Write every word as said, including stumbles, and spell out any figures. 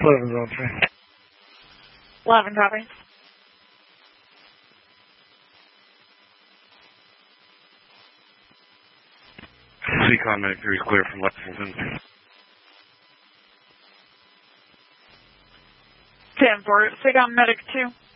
eleven zone three. eleven, copy. Seacon Medic three is clear from Lexington. ten four, Seacon Medic two.